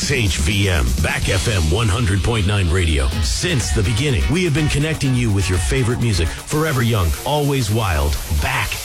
XHVM, Back FM 100.9 radio. Since the beginning, we have been connecting you with your favorite music. Forever young, always wild. Back